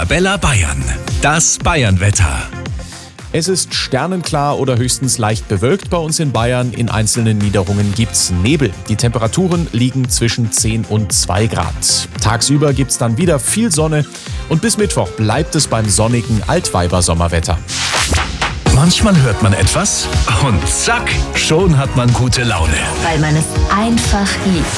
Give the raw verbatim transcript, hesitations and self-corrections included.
Arabella Bayern. Das Bayernwetter. Es ist sternenklar oder höchstens leicht bewölkt bei uns in Bayern. In einzelnen Niederungen gibt's Nebel. Die Temperaturen liegen zwischen zehn und zwei Grad. Tagsüber gibt's dann wieder viel Sonne und bis Mittwoch bleibt es beim sonnigen Altweiber-Sommerwetter. Manchmal hört man etwas und zack, schon hat man gute Laune. Weil man es einfach liebt.